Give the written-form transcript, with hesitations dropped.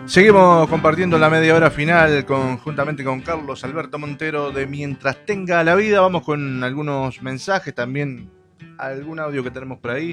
Seguimos compartiendo la media hora final juntamente con Carlos Alberto Montero de Mientras Tenga la Vida. Vamos con algunos mensajes, también algún audio que tenemos por ahí.